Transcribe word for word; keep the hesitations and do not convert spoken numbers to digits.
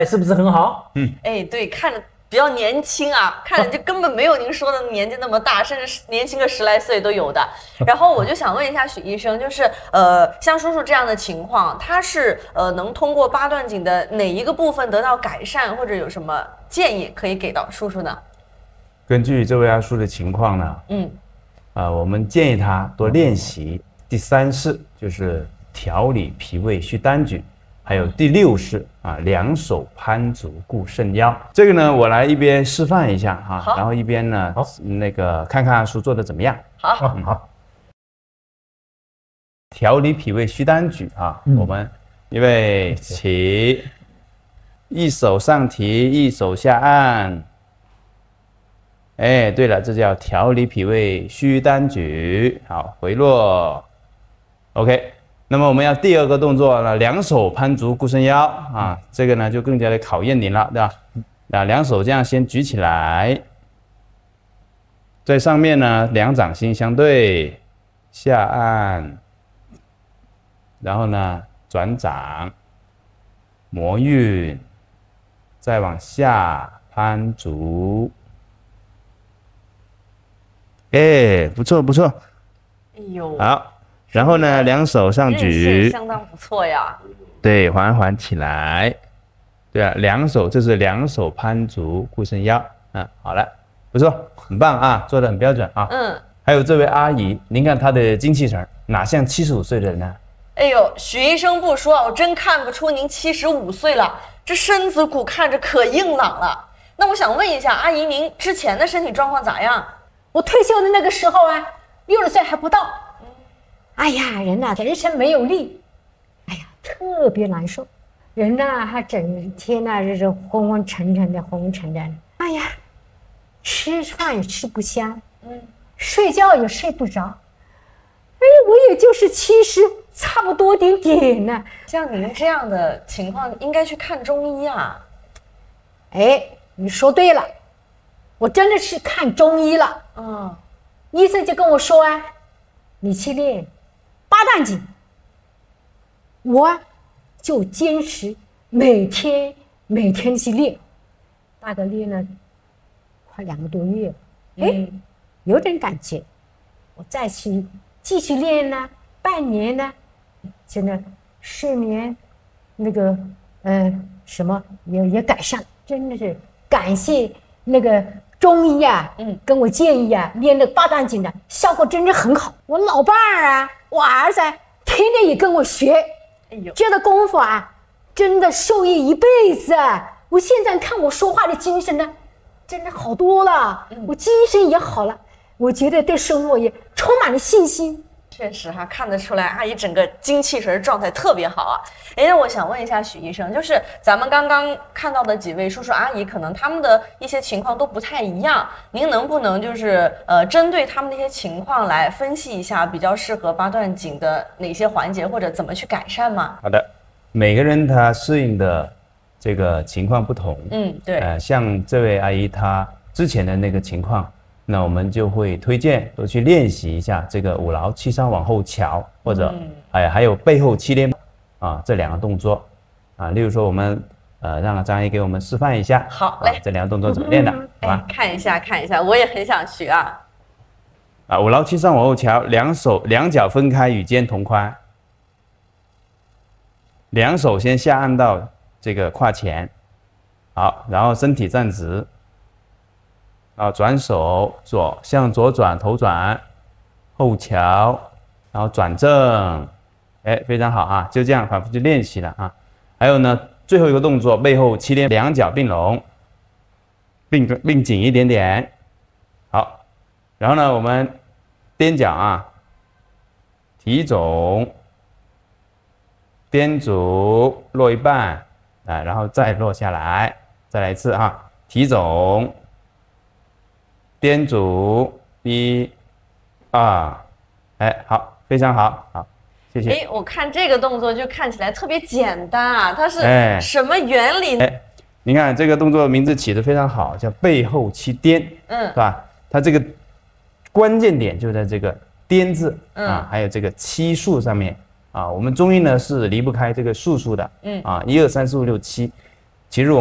是不是很好？ 嗯， 哎，对，看着比较年轻啊，看着就根本没有您说的年纪那么大，甚至年轻个十来岁都有的。然后我就想问一下许医生，就是呃，像叔叔这样的情况，他是呃能通过八段锦的哪一个部分得到改善，或者有什么建议可以给到叔叔呢？ 根据这位阿叔的情况呢， 嗯， 呃，我们建议他多练习第三式，就是调理脾胃虚单举。还有第六式啊，两手攀足固肾腰。这个呢，我来一边示范一下哈，然后一边呢，那个看看阿叔做的怎么样。 好， 嗯、好。 调理脾胃虚单举啊，嗯、我们预备起，一手上提，一手下按。哎，对了，这叫调理脾胃虚单举。好，回落。OK。那么我们要第二个动作呢，两手攀足固肾腰啊，这个呢就更加的考验你了，对吧？那两手这样先举起来，在上面呢两掌心相对，下按，然后呢转掌，摩运，再往下攀足，哎，不错不错， 哎呦， 好。然后呢，两手上举， 相当不错呀。 对，缓缓起来。对啊，两手这是两手攀足固肾腰。嗯，好了，不错，很棒啊，做得很标准啊。 嗯。 还有这位阿姨，您看她的精气神，哪像七十五岁的人呢？ 哎呦，许医生不说，我真看不出您七十五岁了，这身子骨看着可硬朗了。那我想问一下，阿姨，您之前的身体状况咋样？ 我退休的那个时候啊，六十岁还不到。哎呀，人呐、啊，人生没有力，哎呀，特别难受。人呐、啊，还整天呐、啊，这是昏昏沉沉的，昏昏沉沉的。哎呀，吃饭也吃不香，嗯，睡觉也睡不着。哎，我也就是七十，差不多点点呢。 像您这样的情况，应该去看中医啊。 哎，你说对了，我真的是看中医了。 嗯， 医生就跟我说啊，你去练八段锦，我就坚持每天每天去练，大概练了快两个多月，哎、嗯，有点感觉，我再去继续练呢，半年呢，真的睡眠那个呃什么也也改善，真的是感谢那个中医啊，嗯，跟我建议啊，练那八段锦的效果真的很好。我老伴儿啊，我儿子天天也跟我学，哎呦，这个功夫啊，真的受益一辈子啊！我现在看我说话的精神呢，真的好多了，嗯、我精神也好了，我觉得对生活也充满了信心。 确实哈、啊，看得出来阿姨整个精气神状态特别好啊。哎，那我想问一下许医生，就是咱们刚刚看到的几位叔叔阿姨，可能他们的一些情况都不太一样，您能不能就是呃针对他们的一些情况来分析一下，比较适合八段锦的哪些环节，或者怎么去改善吗？ 好的，每个人他适应的这个情况不同， 嗯，对， 呃，像这位阿姨她之前的那个情况。那我们就会推荐多去练习一下这个五劳七伤往后翘，或者、嗯、哎还有背后七连啊这两个动作啊，例如说我们呃让张阿姨给我们示范一下， 好嘞、 啊，这两个动作怎么练的？ 嗯、好吧、哎，看一下看一下，我也很想学啊。 啊，五劳七伤往后翘，两手两脚分开与肩同宽，两手先下按到这个胯前，好，然后身体站直。啊，转手左向左转，头转，后翘，然后转正，哎，非常好啊！就这样反复去练习了啊。还有呢，最后一个动作，背后七连，两脚并拢，并并紧一点点。好，然后呢，我们踮脚啊，提踵，踮足落一半，啊，然后再落下来，再来一次啊，提踵。踮足一、二，哎，好，非常好，好，谢谢。 哎，我看这个动作就看起来特别简单啊，它是什么原理呢？ 哎，你看这个动作名字起得非常好，叫背后七颠，嗯，是吧？它这个关键点就在这个颠字、嗯、啊，还有这个七数上面啊。我们中医呢是离不开这个数数的，嗯啊，一二三四五六七。 其实我